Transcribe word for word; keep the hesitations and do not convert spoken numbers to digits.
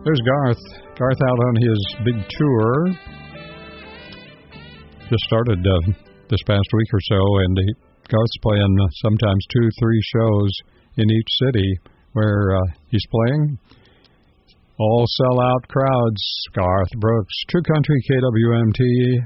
There's Garth. Garth out on his big tour. Just started uh, this past week or so, and he, Garth's playing uh, sometimes two, three shows in each city where uh, he's playing. All sell-out crowds. Garth Brooks, True Country K W M T.